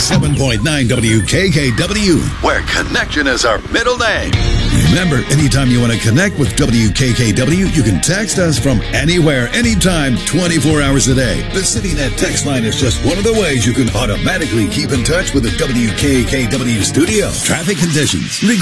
97.9 WKKW, where connection is our middle name. Remember, anytime you want to connect with WKKW, you can text us from anywhere, anytime, 24 hours a day. The CityNet text line is just one of the ways you can automatically keep in touch with the WKKW studio. Traffic conditions,